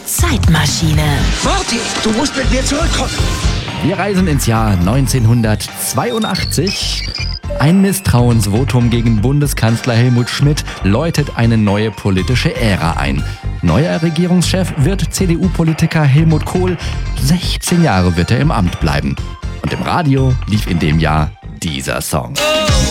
Zeitmaschine. Marty, du musst mit mir zurückkommen. Wir reisen ins Jahr 1982. Ein Misstrauensvotum gegen Bundeskanzler Helmut Schmidt läutet eine neue politische Ära ein. Neuer Regierungschef wird CDU-Politiker Helmut Kohl. 16 Jahre wird er im Amt bleiben. Und im Radio lief in dem Jahr dieser Song.